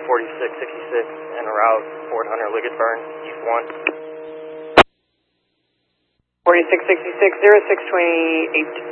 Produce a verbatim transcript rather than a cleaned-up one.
forty-six sixty-six en route, Fort Hunter, Liggett Burn, East one. forty-six sixty-six, zero six twenty-eight.